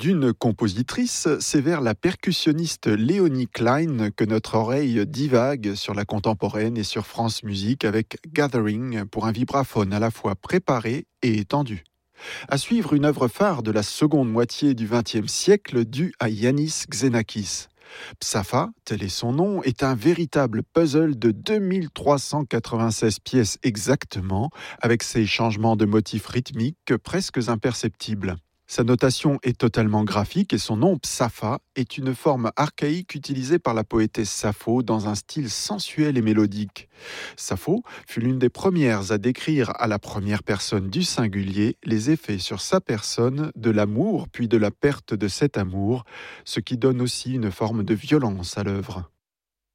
D'une compositrice, c'est vers la percussionniste Léonie Klein que notre oreille divague sur la contemporaine et sur France Musique avec Gathering pour un vibraphone à la fois préparé et étendu. À suivre une œuvre phare de la seconde moitié du XXe siècle due à Yannis Xenakis. Psafa, tel est son nom, est un véritable puzzle de 2396 pièces exactement, avec ses changements de motifs rythmiques presque imperceptibles. Sa notation est totalement graphique et son nom, Psafa, est une forme archaïque utilisée par la poétesse Sappho dans un style sensuel et mélodique. Sappho fut l'une des premières à décrire à la première personne du singulier les effets sur sa personne de l'amour puis de la perte de cet amour, ce qui donne aussi une forme de violence à l'œuvre.